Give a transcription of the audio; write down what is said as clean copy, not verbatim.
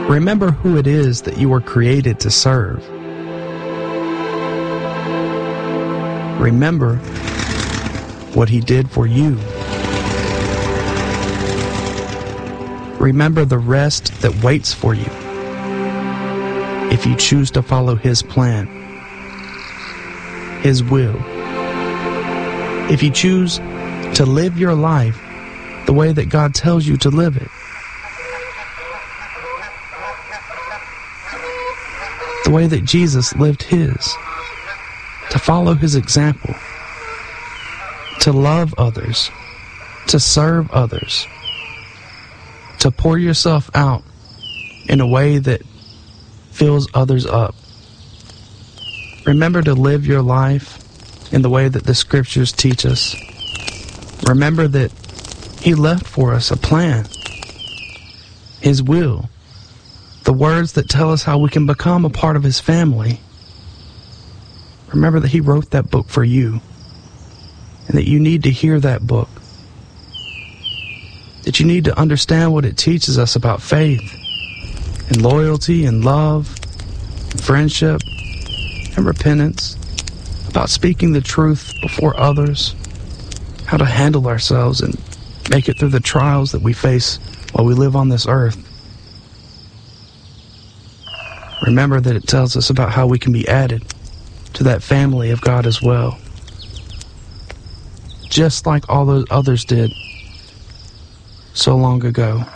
Remember who it is that you were created to serve. Remember what He did for you. Remember the rest that waits for you if you choose to follow His plan, His will. If you choose to live your life the way that God tells you to live it. The way that Jesus lived His. To follow His example. To love others. To serve others. To pour yourself out in a way that fills others up. Remember to live your life in the way that the Scriptures teach us. Remember that He left for us a plan, His will, the words that tell us how we can become a part of His family. Remember that He wrote that book for you, and that you need to hear that book, that you need to understand what it teaches us about faith, and loyalty, and love, and friendship, and repentance, about speaking the truth before others, how to handle ourselves and make it through the trials that we face while we live on this earth. Remember that it tells us about how we can be added to that family of God as well, just like all those others did so long ago.